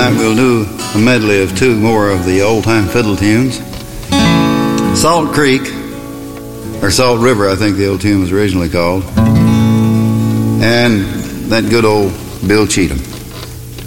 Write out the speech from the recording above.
tonight we'll do a medley of two more of the old-time fiddle tunes. Salt Creek, or Salt River, I think the old tune was originally called, and that good old Bill Cheatham.